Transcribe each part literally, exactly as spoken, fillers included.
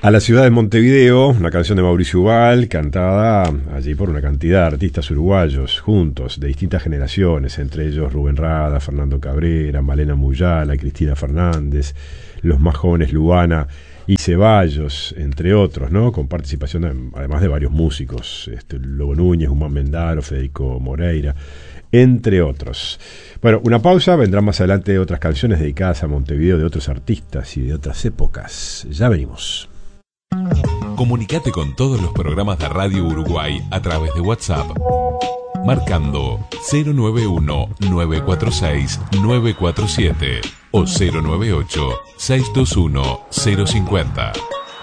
A la ciudad de Montevideo, una canción de Mauricio Ubal, cantada allí por una cantidad de artistas uruguayos, juntos, de distintas generaciones, entre ellos Rubén Rada, Fernando Cabrera, Malena Muyala, Cristina Fernández, los más jóvenes Luana y Ceballos, entre otros, ¿no? Con participación de, además de varios músicos, este, Lobo Núñez, Humán Mendaro, Federico Moreira, entre otros. Bueno, una pausa, vendrán más adelante otras canciones dedicadas a Montevideo de otros artistas y de otras épocas. Ya venimos. Comunicate con todos los programas de Radio Uruguay a través de WhatsApp, marcando cero nueve uno, nueve cuatro seis, nueve cuatro siete o cero nueve ocho, seis dos uno, cero cinco cero.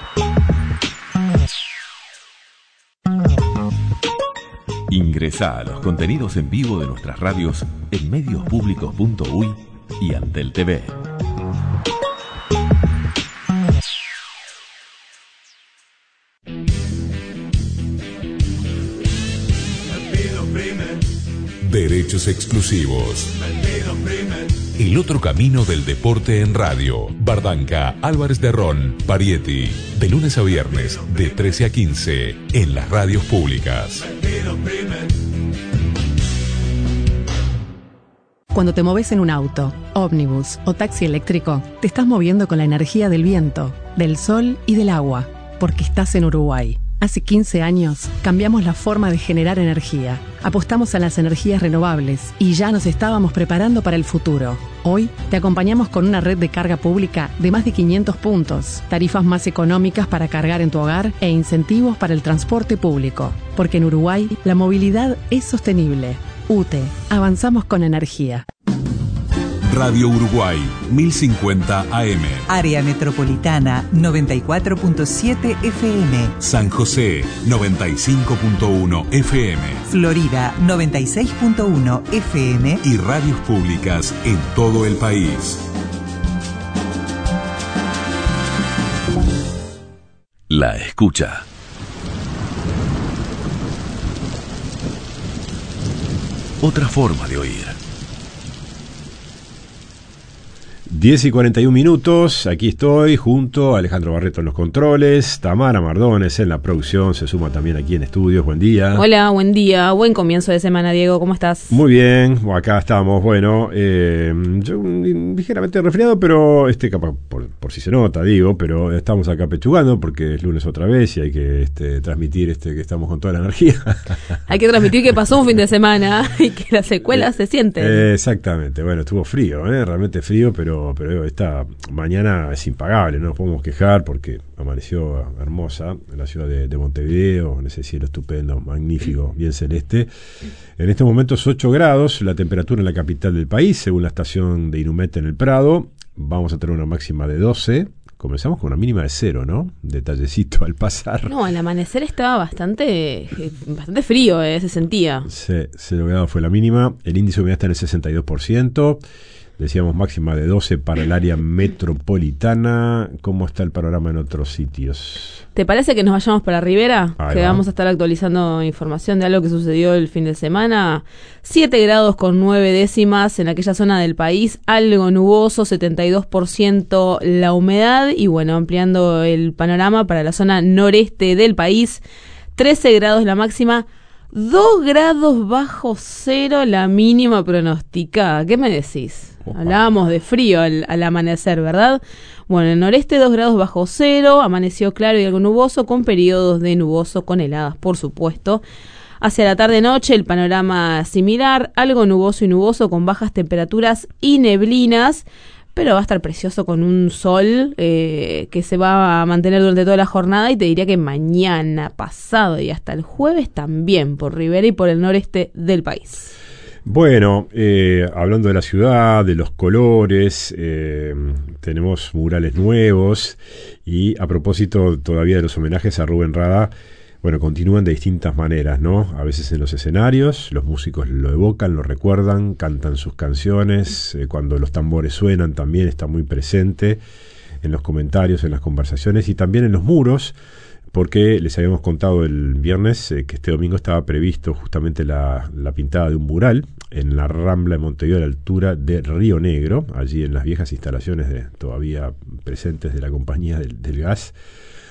Ingresá a los contenidos en vivo de nuestras radios en mediospublicos punto uy y Antel T V. Derechos exclusivos. El otro camino del deporte en radio. Bardanca, Álvarez de Ron, Parietti. De lunes a viernes, de trece a quince, en las radios públicas. Cuando te moves en un auto, ómnibus o taxi eléctrico, te estás moviendo con la energía del viento, del sol y del agua, porque estás en Uruguay. Hace quince años cambiamos la forma de generar energía, apostamos a las energías renovables y ya nos estábamos preparando para el futuro. Hoy te acompañamos con una red de carga pública de más de quinientos puntos, tarifas más económicas para cargar en tu hogar e incentivos para el transporte público. Porque en Uruguay la movilidad es sostenible. U T E, avanzamos con energía. Radio Uruguay, mil cincuenta A M. Área Metropolitana, noventa y cuatro punto siete F M. San José, noventa y cinco punto uno F M. Florida, noventa y seis punto uno F M. Y radios públicas en todo el país. La escucha. Otra forma de oír. diez y cuarenta y un minutos, aquí estoy junto a Alejandro Barreto en los controles, Tamara Mardones en la producción, se suma también aquí en estudios. Buen día. Hola, buen día, buen comienzo de semana, Diego, ¿cómo estás? Muy bien, acá estamos, bueno, eh, yo ligeramente resfriado, pero este capaz, por, por si se nota, digo, pero estamos acá pechugando porque es lunes otra vez y hay que este, transmitir este que estamos con toda la energía. Hay que transmitir que pasó un fin de semana y que las secuelas eh, se sienten. Eh, exactamente, bueno, estuvo frío, ¿eh? Realmente frío, pero pero esta mañana es impagable, no nos podemos quejar porque amaneció hermosa en la ciudad de, de Montevideo, en ese cielo estupendo, magnífico, bien celeste. En este momento es ocho grados, la temperatura en la capital del país, según la estación de Inumet en el Prado. Vamos a tener una máxima de doce. Comenzamos con una mínima de cero, ¿no? Detallecito al pasar. No, al amanecer estaba bastante bastante frío, eh, se sentía. Sí, cero grados fue la mínima. El índice de humedad está en el sesenta y dos por ciento. Decíamos máxima de doce para el área metropolitana. ¿Cómo está el panorama en otros sitios? ¿Te parece que nos vayamos para Rivera? Ahí que va. Vamos a estar actualizando información de algo que sucedió el fin de semana. siete grados con nueve décimas en aquella zona del país. Algo nuboso, setenta y dos por ciento la humedad. Y bueno, ampliando el panorama para la zona noreste del país. trece grados la máxima. dos grados bajo cero la mínima pronosticada. ¿Qué me decís? Opa. Hablábamos de frío al, al amanecer, ¿verdad? Bueno, en el noreste dos grados bajo cero, amaneció claro y algo nuboso, con periodos de nuboso con heladas, por supuesto. Hacia la tarde-noche el panorama similar, algo nuboso y nuboso con bajas temperaturas y neblinas, pero va a estar precioso con un sol eh, que se va a mantener durante toda la jornada, y te diría que mañana, pasado y hasta el jueves también por Rivera y por el noreste del país. Bueno, eh, hablando de la ciudad, de los colores, eh, tenemos murales nuevos y a propósito todavía de los homenajes a Rubén Rada, bueno, continúan de distintas maneras, ¿no? A veces en los escenarios, los músicos lo evocan, lo recuerdan, cantan sus canciones, eh, cuando los tambores suenan también está muy presente en los comentarios, en las conversaciones y también en los muros, porque les habíamos contado el viernes eh, que este domingo estaba previsto justamente la, la pintada de un mural en la Rambla de Montevideo a la altura de Río Negro, allí en las viejas instalaciones de, todavía presentes de la compañía del, del gas.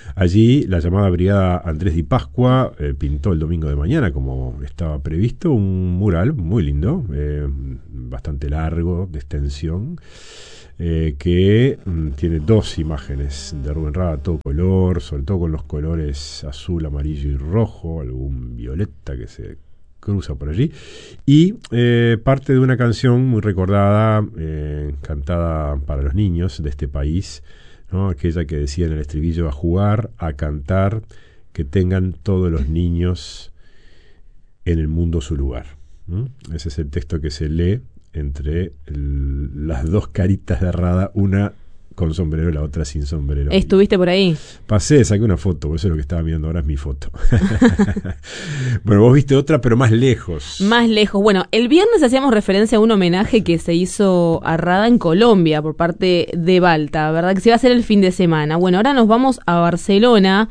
Allí la llamada Brigada Andrés Di Pascua eh, pintó el domingo de mañana, como estaba previsto, un mural muy lindo, eh, bastante largo, de extensión, eh, que mm, tiene dos imágenes de Rubén Rada a todo color, sobre todo con los colores azul, amarillo y rojo, algún violeta que se cruza por allí, y eh, parte de una canción muy recordada, eh, cantada para los niños de este país, ¿no? Aquella que decía en el estribillo: a jugar, a cantar, que tengan todos los niños en el mundo su lugar. ¿Mm? Ese es el texto que se lee entre el, las dos caritas de Rada, una con sombrero y la otra sin sombrero. ¿Estuviste por ahí? Pasé, saqué una foto, eso es lo que estaba mirando ahora, es mi foto. Bueno, vos viste otra, pero más lejos. Más lejos. Bueno, el viernes hacíamos referencia a un homenaje que se hizo a Rada en Colombia por parte de Balta, ¿verdad? Que se iba a hacer el fin de semana. Bueno, ahora nos vamos a Barcelona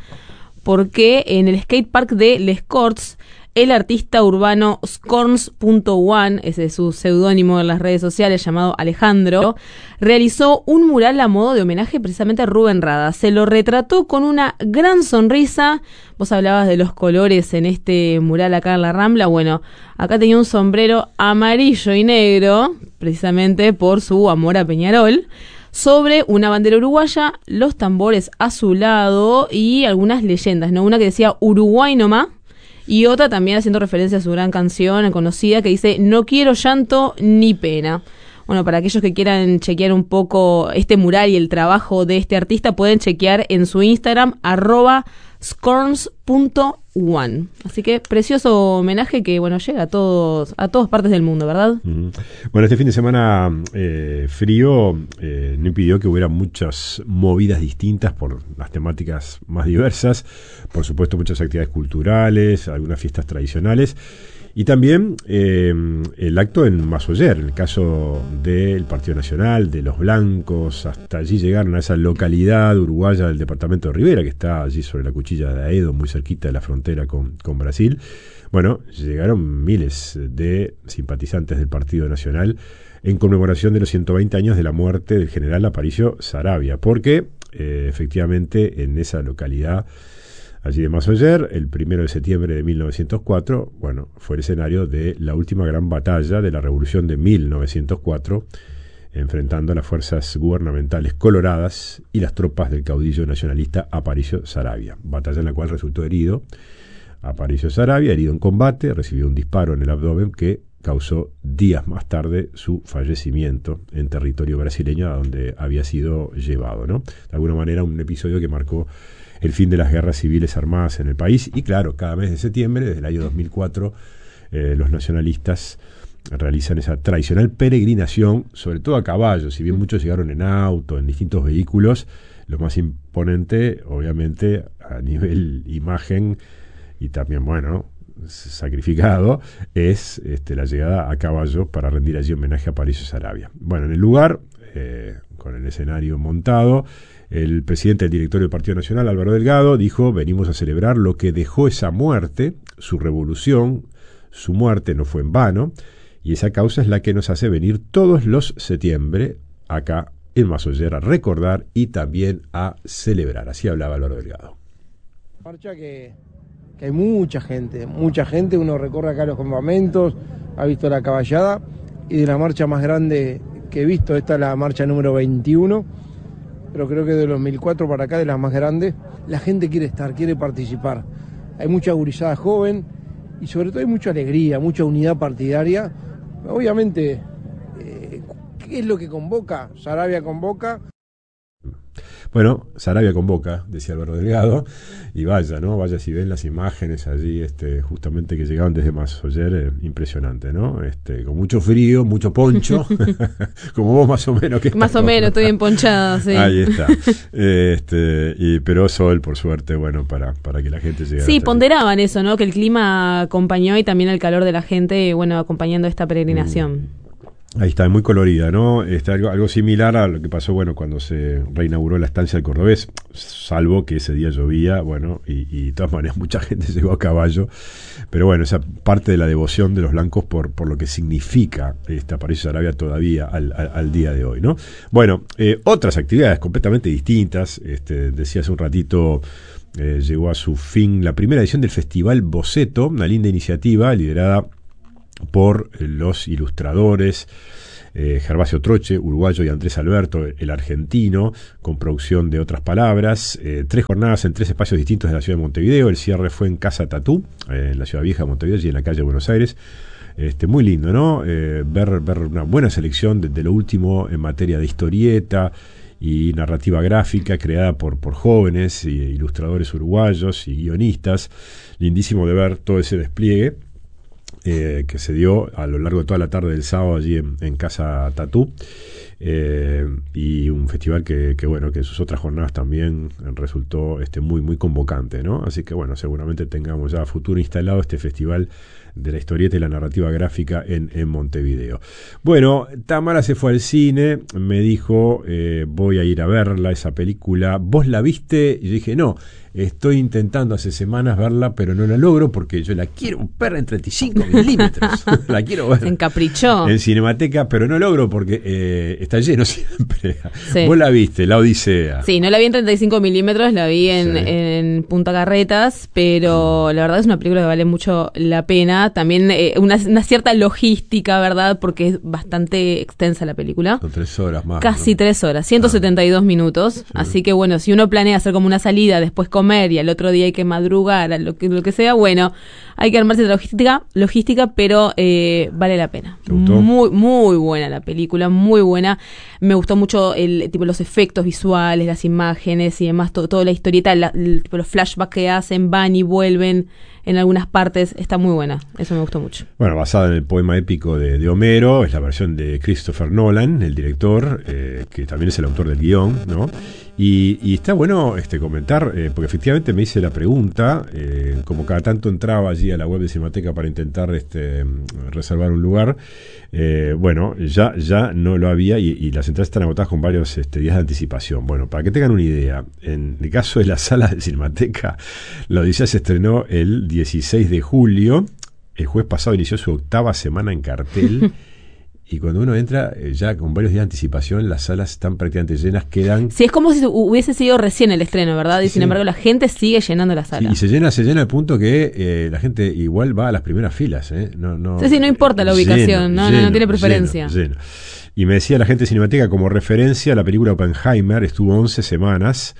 porque en el skatepark de Les Corts, el artista urbano Scorns punto one, ese es su seudónimo en las redes sociales, llamado Alejandro, realizó un mural a modo de homenaje precisamente a Rubén Rada. Se lo retrató con una gran sonrisa. Vos hablabas de los colores en este mural acá en la Rambla. Bueno, acá tenía un sombrero amarillo y negro, precisamente por su amor a Peñarol, sobre una bandera uruguaya, los tambores a su lado y algunas leyendas, ¿no? Una que decía Uruguay nomás, y otra también haciendo referencia a su gran canción conocida que dice no quiero llanto ni pena. Bueno, para aquellos que quieran chequear un poco este mural y el trabajo de este artista, pueden chequear en su Instagram, arroba scorns punto one. Así que precioso homenaje que, bueno, llega a todos, a todas partes del mundo, ¿verdad? Uh-huh. Bueno, este fin de semana eh, frío eh, no impidió que hubiera muchas movidas distintas por las temáticas más diversas. Por supuesto, muchas actividades culturales, algunas fiestas tradicionales. Y también eh, el acto en Massoller, en el caso del Partido Nacional, de los blancos, hasta allí llegaron a esa localidad uruguaya del departamento de Rivera, que está allí sobre la cuchilla de Aedo, muy cerquita de la frontera con, con Brasil. Bueno, llegaron miles de simpatizantes del Partido Nacional en conmemoración de los ciento veinte años de la muerte del general Aparicio Saravia, porque eh, efectivamente en esa localidad allí de Massoller, el primero de septiembre de mil novecientos cuatro, bueno, fue el escenario de la última gran batalla de la Revolución de mil novecientos cuatro, enfrentando a las fuerzas gubernamentales coloradas y las tropas del caudillo nacionalista Aparicio Saravia. Batalla en la cual resultó herido Aparicio Saravia, herido en combate, recibió un disparo en el abdomen que causó días más tarde su fallecimiento en territorio brasileño, a donde había sido llevado, ¿no? De alguna manera, un episodio que marcó el fin de las guerras civiles armadas en el país. Y claro, cada mes de septiembre, desde el año dos mil cuatro, eh, los nacionalistas realizan esa tradicional peregrinación, sobre todo a caballo. Si bien muchos llegaron en auto, en distintos vehículos, lo más imponente, obviamente, a nivel imagen y también, bueno, sacrificado, es este, la llegada a caballo para rendir allí homenaje a Aparicio Saravia. Bueno, en el lugar, eh, con el escenario montado, el presidente del directorio del Partido Nacional, Álvaro Delgado, dijo: venimos a celebrar lo que dejó esa muerte, su revolución. Su muerte no fue en vano, y esa causa es la que nos hace venir todos los septiembre acá en Massoller a recordar y también a celebrar. Así hablaba Álvaro Delgado. Marcha que, que hay mucha gente, mucha gente, uno recorre acá los campamentos, ha visto la caballada, y de la marcha más grande que he visto, esta es la marcha número veintiuno, pero creo que de los dos mil cuatro para acá, de las más grandes, la gente quiere estar, quiere participar. Hay mucha gurizada joven y sobre todo hay mucha alegría, mucha unidad partidaria. Obviamente, eh, ¿qué es lo que convoca? Saravia convoca. Bueno, Saravia convoca, decía Álvaro Delgado, y vaya, ¿no? Vaya si ven las imágenes allí, este, justamente que llegaban desde Massoller, eh, impresionante, ¿no? Este, con mucho frío, mucho poncho, como vos más o menos. Que más o menos, estoy emponchada, sí. Ahí está. Este, y, pero sol, por suerte, bueno, para, para que la gente llegue. Sí, ponderaban allí eso, ¿no? Que el clima acompañó y también el calor de la gente, bueno, acompañando esta peregrinación. Mm. Ahí está, muy colorida, ¿no? Está algo, algo similar a lo que pasó, bueno, cuando se reinauguró la estancia del Cordobés, salvo que ese día llovía, bueno, y, y de todas maneras mucha gente llegó a caballo, pero bueno, esa parte de la devoción de los blancos por, por lo que significa esta París Arabia todavía al, al, al día de hoy, ¿no? Bueno, eh, otras actividades completamente distintas, este, decía hace un ratito, eh, llegó a su fin la primera edición del Festival Boceto, una linda iniciativa liderada por los ilustradores eh, Gervasio Troche, uruguayo, y Andrés Alberto, el argentino, con producción de Otras Palabras. Eh, tres jornadas en tres espacios distintos de la ciudad de Montevideo. El cierre fue en Casa Tatú, eh, en la ciudad vieja de Montevideo y en la calle de Buenos Aires. Este, muy lindo, ¿no? Eh, ver, ver una buena selección de, de lo último en materia de historieta y narrativa gráfica creada por, por jóvenes y ilustradores uruguayos y guionistas. Lindísimo de ver todo ese despliegue Eh, que se dio a lo largo de toda la tarde del sábado allí en, en Casa Tatú, eh, y un festival que, que bueno, que en sus otras jornadas también resultó este, muy, muy convocante, ¿no? Así que bueno, seguramente tengamos ya a futuro instalado este festival de la historieta y la narrativa gráfica en, en Montevideo. Bueno, Tamara se fue al cine, me dijo, eh, voy a ir a verla, esa película. ¿Vos la viste? Y yo dije, no, estoy intentando hace semanas verla, pero no la logro porque yo la quiero ver en treinta y cinco milímetros. La quiero ver. Se encaprichó. En Cinemateca, pero no logro porque eh, está lleno siempre. Sí. Vos la viste, La Odisea. Sí, no la vi en treinta y cinco milímetros, la vi en, Sí. en Punta Carretas, pero la verdad es una película que vale mucho la pena. También eh, una, una cierta logística, ¿verdad? Porque es bastante extensa la película. Son tres horas más. Casi ¿no? tres horas, ciento setenta y dos Ah. minutos. Sí. Así que bueno, si uno planea hacer como una salida, después comer y al otro día hay que madrugar, a lo que, lo que sea, bueno, hay que armarse de logística, logística pero eh, vale la pena. ¿Te gustó? Muy, muy buena la película, muy buena. Me gustó mucho el tipo los efectos visuales, las imágenes y demás, todo, toda la historieta, la, el, tipo los flashbacks que hacen, van y vuelven en algunas partes, está muy buena. Eso me gustó mucho. Bueno, basada en el poema épico de, de Homero, es la versión de Christopher Nolan, el director, eh, que también es el autor del guión, ¿no? Y, y está bueno este comentar, eh, porque efectivamente me hice la pregunta, eh, como cada tanto entraba allí a la web de Cinemateca para intentar este, reservar un lugar, eh, bueno, ya, ya no lo había y, y las entradas están agotadas con varios este, días de anticipación. Bueno, para que tengan una idea, en el caso de las salas de Cinemateca, La Odisea se estrenó el dieciséis de julio, el jueves pasado inició su octava semana en cartel. Y cuando uno entra, eh, ya con varios días de anticipación, las salas están prácticamente llenas, quedan... Sí, es como si hubiese sido recién el estreno, ¿verdad? Y Sí, sin sí. embargo la gente sigue llenando la sala. Y se llena, se llena al punto que eh, la gente igual va a las primeras filas, ¿eh? No, no, Sí, sí, no importa la ubicación, no, no, no tiene preferencia. Lleno, lleno. Y me decía la gente de Cinemateca, como referencia, la película Oppenheimer estuvo once semanas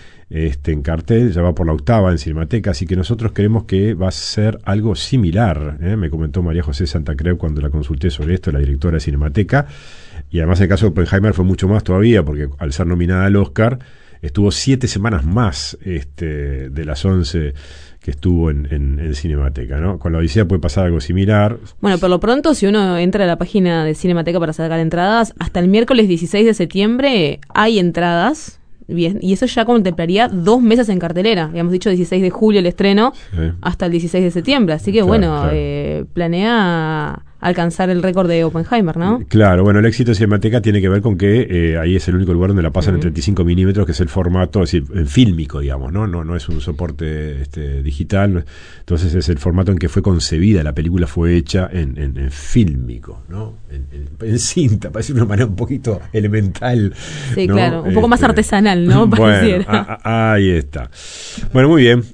este, en cartel, ya va por la octava en Cinemateca, así que nosotros creemos que va a ser algo similar, ¿eh? Me comentó María José Santacreu cuando la consulté sobre esto, la directora de Cinemateca, y además en el caso de Oppenheimer fue mucho más todavía, porque al ser nominada al Oscar, estuvo siete semanas más este, de las once que estuvo en, en, en Cinemateca, ¿no? Con La Odisea puede pasar algo similar. Bueno, por lo pronto, si uno entra a la página de Cinemateca para sacar entradas, hasta el miércoles dieciséis de septiembre hay entradas. Bien, y eso ya contemplaría dos meses en cartelera. Habíamos dicho dieciséis de julio el estreno, Sí. hasta el dieciséis de septiembre. Así que Claro, bueno, claro. Eh, planea alcanzar el récord de Oppenheimer, ¿no? Claro, bueno, el éxito de Cinemateca tiene que ver con que eh, ahí es el único lugar donde la pasan Uh-huh. en treinta y cinco milímetros, que es el formato, es decir, en fílmico, digamos, ¿no? No, no es un soporte este, digital. no- Entonces es el formato en que fue concebida, la película fue hecha en, en, en fílmico, ¿no? En, en, en cinta, parece de una manera un poquito elemental. Sí, ¿no? claro, un poco más Este, artesanal, ¿no? Bueno, Pareciera. a- a- ahí está. Bueno, muy bien.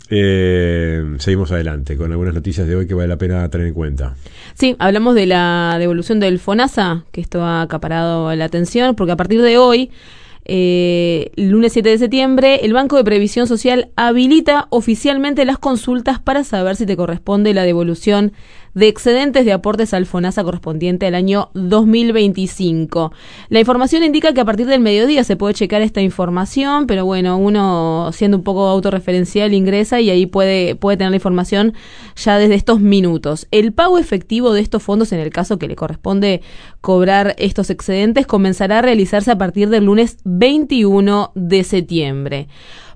Eh, seguimos adelante con algunas noticias de hoy que vale la pena tener en cuenta. Sí, hablamos de la devolución del FONASA, que esto ha acaparado la atención, porque a partir de hoy, eh, el lunes siete de septiembre, el Banco de Previsión Social habilita oficialmente las consultas para saber si te corresponde la devolución de excedentes de aportes al FONASA correspondiente al año dos mil veinticinco. La información indica que a partir del mediodía se puede checar esta información, pero bueno, uno siendo un poco autorreferencial ingresa y ahí puede, puede tener la información ya desde estos minutos. El pago efectivo de estos fondos, en el caso que le corresponde cobrar estos excedentes, comenzará a realizarse a partir del lunes veintiuno de septiembre.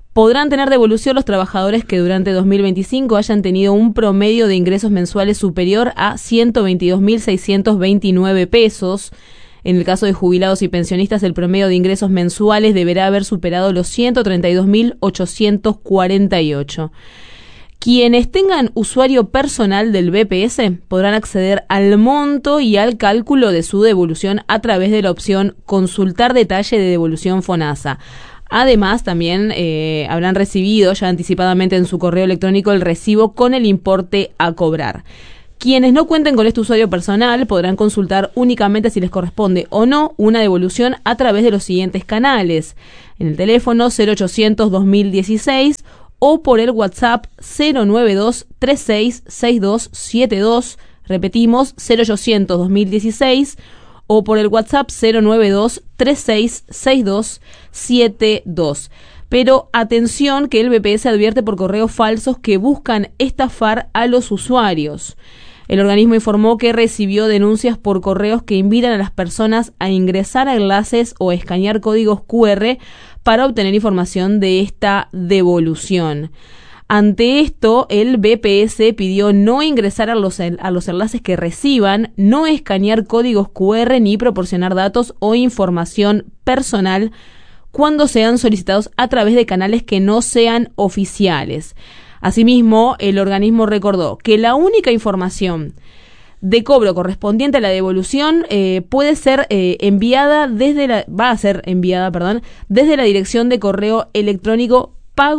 Podrán tener devolución los trabajadores que durante dos mil veinticinco hayan tenido un promedio de ingresos mensuales superior a ciento veintidós mil seiscientos veintinueve pesos. En el caso de jubilados y pensionistas, el promedio de ingresos mensuales deberá haber superado los ciento treinta y dos mil ochocientos cuarenta y ocho. Quienes tengan usuario personal del B P S podrán acceder al monto y al cálculo de su devolución a través de la opción Consultar detalle de devolución FONASA. Además, también eh, habrán recibido ya anticipadamente en su correo electrónico el recibo con el importe a cobrar. Quienes no cuenten con este usuario personal podrán consultar únicamente si les corresponde o no una devolución a través de los siguientes canales. En el teléfono cero ochocientos dos mil dieciséis o por el WhatsApp cero noventa y dos treinta y seis sesenta y dos setenta y dos. Repetimos, cero ochocientos dos mil dieciséis o por el WhatsApp cero noventa y dos treinta y seis sesenta y dos setenta y dos. Pero atención, que el B P S advierte por correos falsos que buscan estafar a los usuarios. El organismo informó que recibió denuncias por correos que invitan a las personas a ingresar a enlaces o a escanear códigos cu erre para obtener información de esta devolución. Ante esto, el B P S pidió no ingresar a los, a los enlaces que reciban, no escanear códigos cu erre ni proporcionar datos o información personal cuando sean solicitados a través de canales que no sean oficiales. Asimismo, el organismo recordó que la única información de cobro correspondiente a la devolución eh, puede ser eh, enviada desde la, va a ser enviada, perdón, desde la dirección de correo electrónico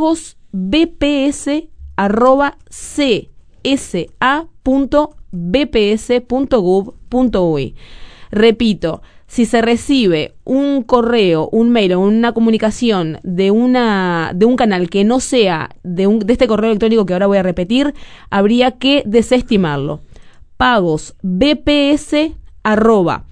pagosbps arroba csa punto bps punto gov punto uy. Repito, si se recibe un correo, un mail o una comunicación de una de un canal que no sea de, un, de este correo electrónico que ahora voy a repetir, habría que desestimarlo. pagosbps arroba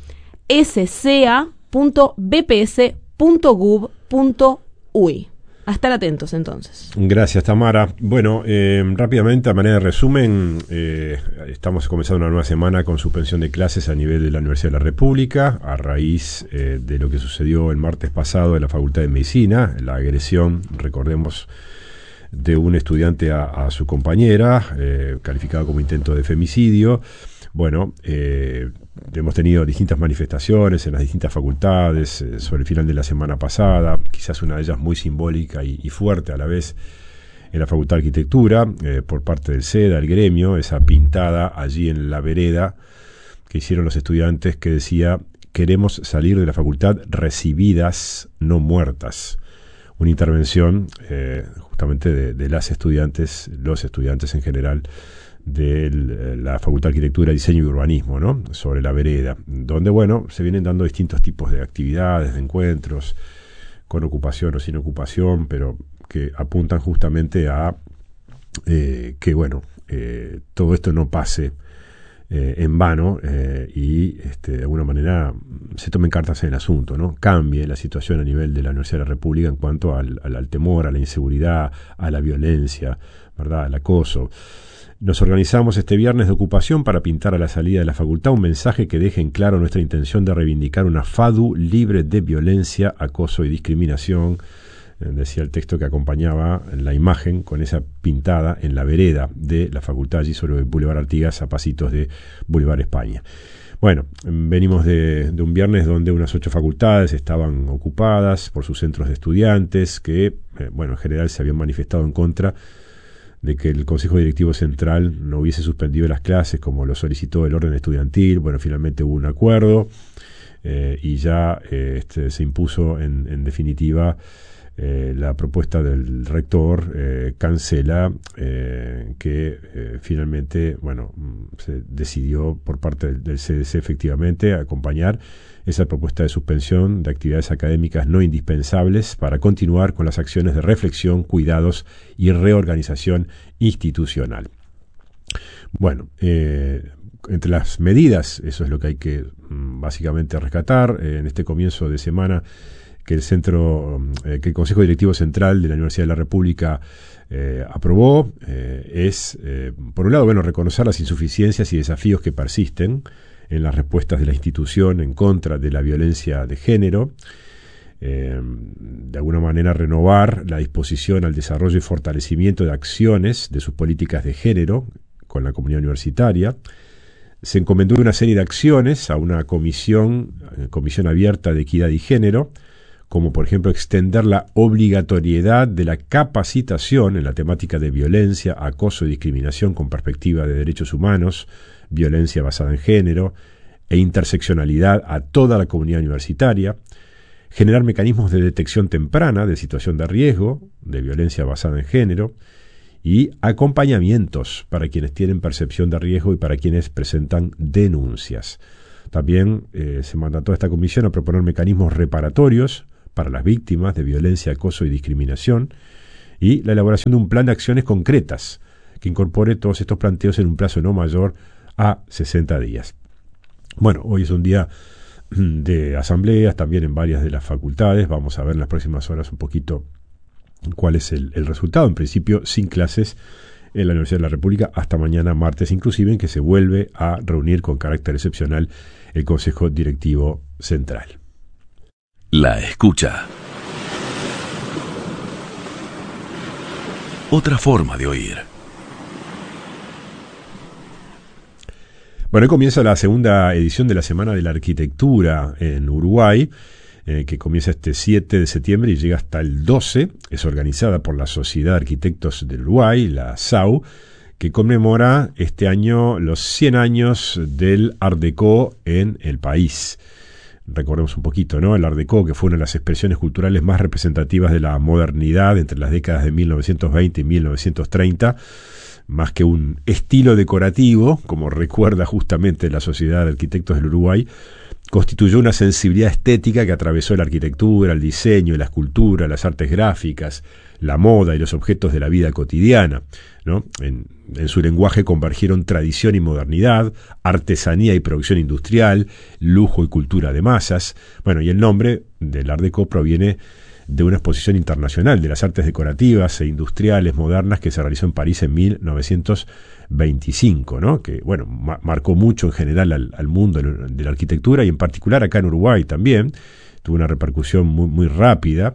sca punto bps punto gov punto uy. A estar atentos, entonces. Gracias, Tamara. Bueno, eh, rápidamente, a manera de resumen, eh, estamos comenzando una nueva semana con suspensión de clases a nivel de la Universidad de la República, a raíz eh, de lo que sucedió el martes pasado en la Facultad de Medicina, la agresión, recordemos, de un estudiante a, a su compañera, eh, calificado como intento de femicidio. Bueno, eh, hemos tenido distintas manifestaciones en las distintas facultades eh, sobre el final de la semana pasada, quizás una de ellas muy simbólica y, y fuerte a la vez en la Facultad de Arquitectura, eh, por parte del SEDA, el gremio, esa pintada allí en la vereda que hicieron los estudiantes que decía: queremos salir de la facultad recibidas, no muertas. Una intervención eh, justamente de, de las estudiantes, los estudiantes en general, de la Facultad de Arquitectura, Diseño y Urbanismo, ¿no? Sobre la vereda, donde, bueno, se vienen dando distintos tipos de actividades, de encuentros, con ocupación o sin ocupación, pero que apuntan justamente a eh, que, bueno, eh, todo esto no pase eh, en vano eh, y, este, de alguna manera, se tomen cartas en el asunto, ¿no? Cambie la situación a nivel de la Universidad de la República en cuanto al, al, al temor, a la inseguridad, a la violencia, ¿verdad?, al acoso. Nos organizamos este viernes de ocupación para pintar a la salida de la facultad un mensaje que deje en claro nuestra intención de reivindicar una FADU libre de violencia, acoso y discriminación, eh, decía el texto que acompañaba la imagen con esa pintada en la vereda de la facultad allí sobre Boulevard Artigas, a pasitos de Boulevard España. Bueno, venimos de, de un viernes donde unas ocho facultades estaban ocupadas por sus centros de estudiantes que, eh, bueno, en general se habían manifestado en contra de que el Consejo Directivo Central no hubiese suspendido las clases como lo solicitó el orden estudiantil. Bueno, finalmente hubo un acuerdo eh, y ya eh, este, se impuso en, en definitiva eh, la propuesta del rector, eh, cancela eh, que eh, finalmente, bueno, se decidió por parte del, del C D C efectivamente acompañar esa propuesta de suspensión de actividades académicas no indispensables para continuar con las acciones de reflexión, cuidados y reorganización institucional. Bueno, eh, entre las medidas, eso es lo que hay que mm, básicamente rescatar eh, en este comienzo de semana, que el centro, eh, que el Consejo Directivo Central de la Universidad de la República eh, aprobó, eh, es, eh, por un lado, bueno, reconocer las insuficiencias y desafíos que persisten en las respuestas de la institución en contra de la violencia de género, eh, de alguna manera renovar la disposición al desarrollo y fortalecimiento de acciones de sus políticas de género con la comunidad universitaria. Se encomendó una serie de acciones a una comisión, comisión abierta de equidad y género, como por ejemplo extender la obligatoriedad de la capacitación en la temática de violencia, acoso y discriminación con perspectiva de derechos humanos, violencia basada en género e interseccionalidad a toda la comunidad universitaria, generar mecanismos de detección temprana de situación de riesgo, de violencia basada en género, y acompañamientos para quienes tienen percepción de riesgo y para quienes presentan denuncias. También eh, se mandató a esta comisión a proponer mecanismos reparatorios para las víctimas de violencia, acoso y discriminación, y la elaboración de un plan de acciones concretas que incorpore todos estos planteos en un plazo no mayor a sesenta días. Bueno, hoy es un día de asambleas también en varias de las facultades. Vamos a ver en las próximas horas un poquito cuál es el, el resultado. En principio, sin clases en la Universidad de la República hasta mañana martes, inclusive en que se vuelve a reunir con carácter excepcional el Consejo Directivo Central. La escucha. Otra forma de oír. Bueno, hoy comienza la segunda edición de la Semana de la Arquitectura en Uruguay, eh, que comienza este siete de septiembre y llega hasta el doce. Es organizada por la Sociedad de Arquitectos del Uruguay, la S A U, que conmemora este año los cien años del Art Deco en el país. Recordemos un poquito, ¿no? El Art Deco, que fue una de las expresiones culturales más representativas de la modernidad entre las décadas de mil novecientos veinte y mil novecientos treinta, más que un estilo decorativo, como recuerda justamente la Sociedad de Arquitectos del Uruguay, constituyó una sensibilidad estética que atravesó la arquitectura, el diseño, la escultura, las artes gráficas, la moda y los objetos de la vida cotidiana, ¿no? En, en su lenguaje convergieron tradición y modernidad, artesanía y producción industrial, lujo y cultura de masas. Bueno, y el nombre del Art Deco proviene de una exposición internacional de las artes decorativas e industriales modernas que se realizó en París en mil novecientos veinticinco, ¿no? Que, bueno, ma- marcó mucho en general al, al mundo de la arquitectura y en particular acá en Uruguay también. Tuvo una repercusión muy, muy rápida.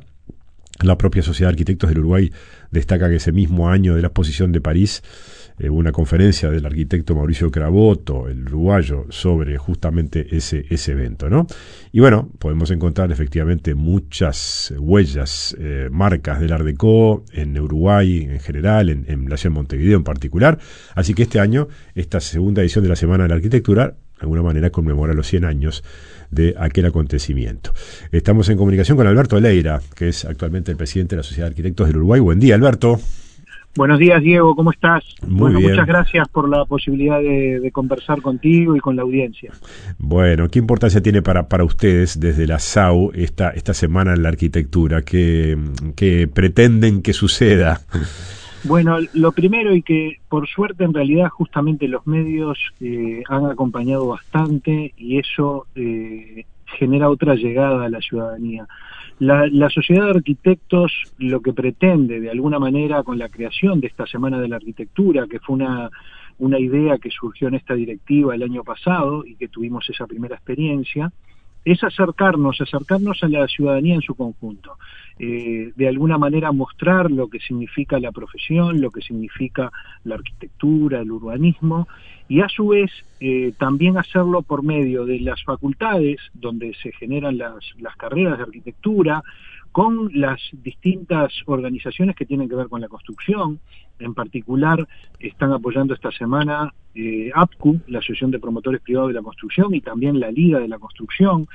La propia Sociedad de Arquitectos del Uruguay destaca que ese mismo año de la exposición de París eh, una conferencia del arquitecto Mauricio Craboto, el uruguayo, sobre justamente ese, ese evento, ¿no? Y bueno, podemos encontrar efectivamente muchas huellas, eh, marcas del Art Deco en Uruguay en general, en, en la ciudad de Montevideo en particular. Así que este año, esta segunda edición de la Semana de la Arquitectura, de alguna manera conmemora los cien años de aquel acontecimiento. Estamos en comunicación con Alberto Leira, que es actualmente el presidente de la Sociedad de Arquitectos del Uruguay. Buen día, Alberto. Buenos días, Diego, ¿cómo estás? Muy bueno, bien. Muchas gracias por la posibilidad de, de conversar contigo y con la audiencia. Bueno, ¿qué importancia tiene para, para ustedes desde la S A U esta, esta Semana en la Arquitectura? ¿Qué, qué pretenden que suceda? Bueno, lo primero, y que por suerte en realidad justamente los medios eh, han acompañado bastante, y eso eh, genera otra llegada a la ciudadanía. La, la Sociedad de Arquitectos lo que pretende de alguna manera con la creación de esta Semana de la Arquitectura, que fue una, una idea que surgió en esta directiva el año pasado y que tuvimos esa primera experiencia, es acercarnos, acercarnos a la ciudadanía en su conjunto. Eh, de alguna manera mostrar lo que significa la profesión, lo que significa la arquitectura, el urbanismo, y a su vez eh, también hacerlo por medio de las facultades donde se generan las, las carreras de arquitectura, con las distintas organizaciones que tienen que ver con la construcción. En particular están apoyando esta semana eh, A P C U, la Asociación de Promotores Privados de la Construcción, y también la Liga de la Construcción,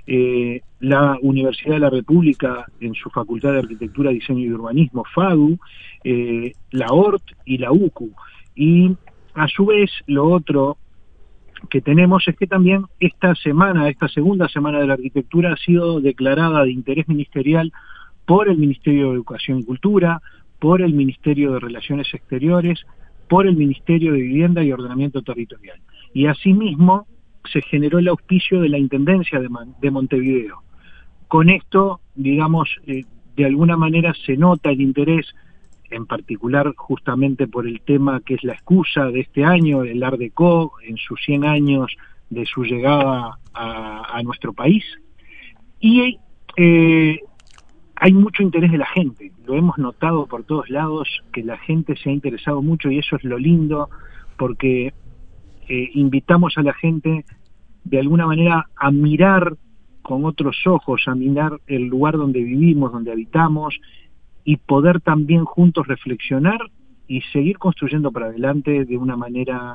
eh, la Universidad de la República en su Facultad de Arquitectura, Diseño y Urbanismo, FADU, eh, la O R T y la U C U. Y a su vez lo otro que tenemos es que también esta semana, esta segunda Semana de la Arquitectura ha sido declarada de interés ministerial por el Ministerio de Educación y Cultura, por el Ministerio de Relaciones Exteriores, por el Ministerio de Vivienda y Ordenamiento Territorial. Y asimismo se generó el auspicio de la Intendencia de, Man- de Montevideo. Con esto, digamos, eh, de alguna manera se nota el interés, en particular justamente por el tema que es la excusa de este año, el Art Deco, en sus cien años de su llegada a, a nuestro país, y Eh, hay mucho interés de la gente, lo hemos notado por todos lados, que la gente se ha interesado mucho y eso es lo lindo, porque eh, invitamos a la gente de alguna manera a mirar con otros ojos, a mirar el lugar donde vivimos, donde habitamos, y poder también juntos reflexionar y seguir construyendo para adelante de una manera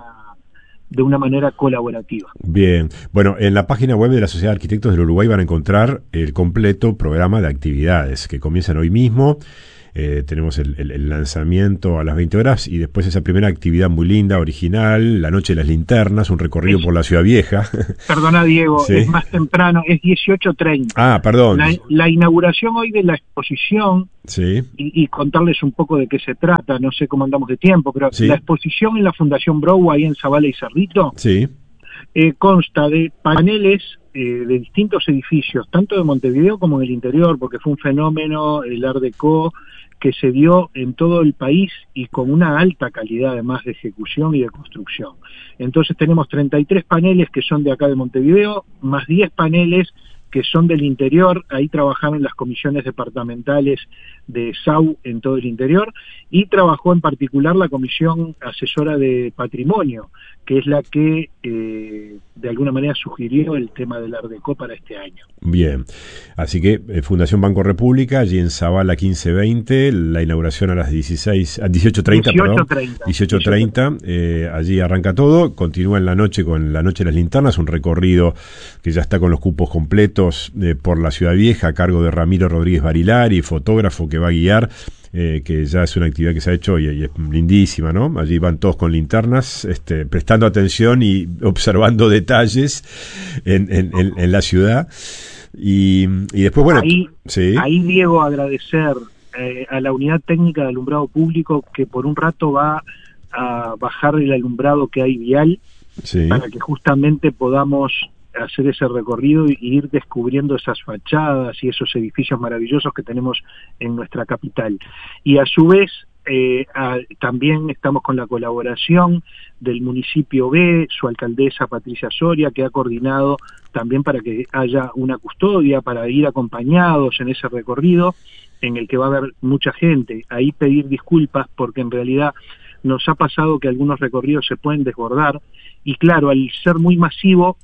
de una manera colaborativa. Bien, bueno, en la página web de la Sociedad de Arquitectos del Uruguay van a encontrar el completo programa de actividades que comienzan hoy mismo. Eh, tenemos el, el, el lanzamiento a las veinte horas y después esa primera actividad muy linda, original, la noche de las linternas, un recorrido es, por la Ciudad Vieja. Perdona, Diego, ¿sí? Es más temprano, es dieciocho treinta. Ah, perdón. La, la inauguración hoy de la exposición, sí. y, y contarles un poco de qué se trata, no sé cómo andamos de tiempo, pero sí. La exposición en la Fundación Brow, ahí en Zabala y Cerrito, sí. eh, consta de paneles eh, de distintos edificios, tanto de Montevideo como en el interior, porque fue un fenómeno, el Art Deco, que se dio en todo el país y con una alta calidad además de ejecución y de construcción. Entonces tenemos treinta y tres paneles que son de acá de Montevideo, más diez paneles que son del interior, ahí trabajaron las comisiones departamentales de S A U en todo el interior, y trabajó en particular la comisión asesora de patrimonio, que es la que eh, de alguna manera sugirió el tema del Art Deco para este año. Bien, así que eh, Fundación Banco República, allí en Zabala quince veinte, la inauguración a las dieciséis, a dieciocho treinta, perdón, dieciocho treinta, eh, allí arranca todo, continúa en la noche con la Noche de las Linternas, un recorrido que ya está con los cupos completos eh, por la Ciudad Vieja, a cargo de Ramiro Rodríguez Barilari, fotógrafo que va a guiar, eh, que ya es una actividad que se ha hecho y, y es lindísima, ¿no? Allí van todos con linternas, este, prestando atención y observando detalles en, en, en, en la ciudad. Y, y después, bueno, ahí, sí. ahí Diego, agradecer eh, a la unidad técnica de alumbrado público que por un rato va a bajar el alumbrado que hay vial, sí. para que justamente podamos hacer ese recorrido y ir descubriendo esas fachadas y esos edificios maravillosos que tenemos en nuestra capital. Y a su vez, eh, a, también estamos con la colaboración del municipio B, su alcaldesa Patricia Soria, que ha coordinado también para que haya una custodia, para ir acompañados en ese recorrido, en el que va a haber mucha gente. Ahí pedir disculpas porque en realidad nos ha pasado que algunos recorridos se pueden desbordar, y claro, al ser muy masivo,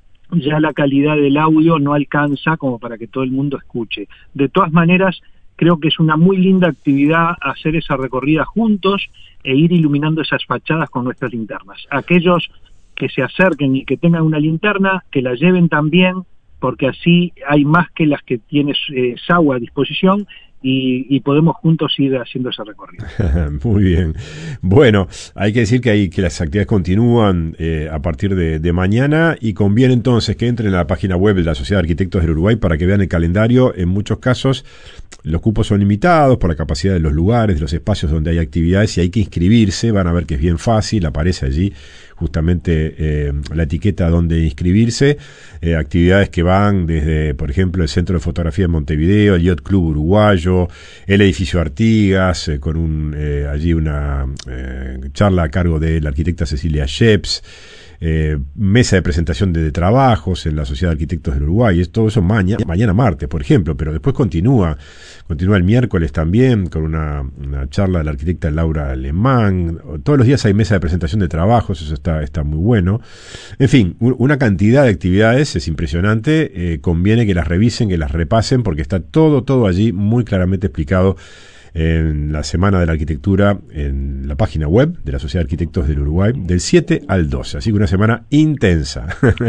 ya la calidad del audio no alcanza como para que todo el mundo escuche. De todas maneras, creo que es una muy linda actividad hacer esa recorrida juntos e ir iluminando esas fachadas con nuestras linternas. Aquellos que se acerquen y que tengan una linterna, que la lleven también, porque así hay más que las que tiene eh, S A U a disposición, y, y podemos juntos ir haciendo ese recorrido. Muy bien. Bueno, hay que decir que, hay, que las actividades continúan eh, a partir de, de mañana, y conviene entonces que entren a la página web de la Sociedad de Arquitectos del Uruguay para que vean el calendario. En muchos casos los cupos son limitados por la capacidad de los lugares, de los espacios donde hay actividades, y hay que inscribirse. Van a ver que es bien fácil, aparece allí justamente eh, la etiqueta donde inscribirse. Eh, actividades que van desde, por ejemplo, el Centro de Fotografía de Montevideo, el Yacht Club Uruguayo, el Edificio Artigas, eh, con un eh, allí una eh, charla a cargo de la arquitecta Cecilia Sheps, eh, mesa de presentación de, de trabajos en la Sociedad de Arquitectos del Uruguay. Es todo eso mañana, mañana martes, por ejemplo, pero después continúa, continúa el miércoles también con una, una charla de la arquitecta Laura Alemán. Todos los días hay mesa de presentación de trabajos, eso está, está muy bueno. En fin, un, una cantidad de actividades, es impresionante. Eh, conviene que las revisen, que las repasen, porque está todo, todo allí muy claramente explicado en la Semana de la Arquitectura, en la página web de la Sociedad de Arquitectos del Uruguay, del siete al doce, así que una semana intensa.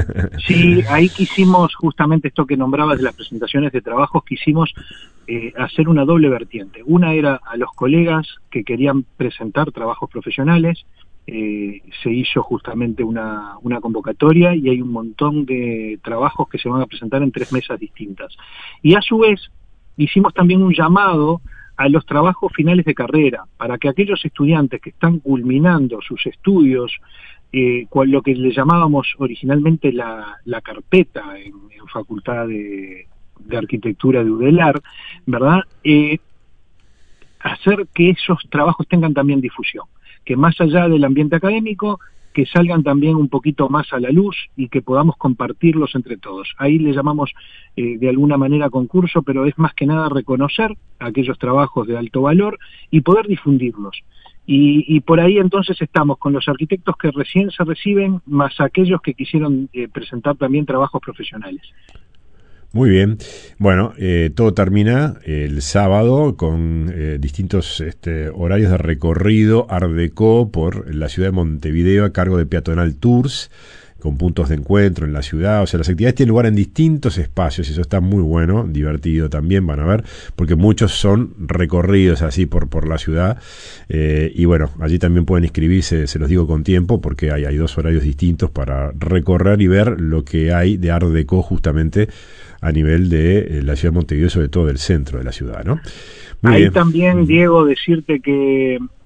Sí, ahí quisimos, justamente esto que nombrabas de las presentaciones de trabajos, quisimos eh, hacer una doble vertiente. Una era a los colegas que querían presentar trabajos profesionales, eh, se hizo justamente una, una convocatoria, y hay un montón de trabajos que se van a presentar en tres mesas distintas. Y a su vez, hicimos también un llamado a los trabajos finales de carrera, para que aquellos estudiantes que están culminando sus estudios, eh, cual, lo que le llamábamos originalmente la, la carpeta en, en Facultad de, de Arquitectura de UDELAR, ¿verdad? Eh, hacer que esos trabajos tengan también difusión, que más allá del ambiente académico, que salgan también un poquito más a la luz y que podamos compartirlos entre todos. Ahí le llamamos eh, de alguna manera concurso, pero es más que nada reconocer aquellos trabajos de alto valor y poder difundirlos. Y, y por ahí entonces estamos con los arquitectos que recién se reciben, más aquellos que quisieron eh, presentar también trabajos profesionales. Muy bien. Bueno, eh, todo termina el sábado con eh, distintos este, horarios de recorrido Art Deco por la ciudad de Montevideo a cargo de Peatonal Tours, con puntos de encuentro en la ciudad. O sea, las actividades tienen lugar en distintos espacios y eso está muy bueno, divertido también, van a ver, porque muchos son recorridos así por, por la ciudad. Eh, y bueno, allí también pueden inscribirse, se los digo con tiempo, porque hay, hay dos horarios distintos para recorrer y ver lo que hay de Art Deco justamente a nivel de eh, la ciudad de Montevideo, sobre todo del centro de la ciudad, ¿no? Muy Ahí bien. también, Diego, decirte que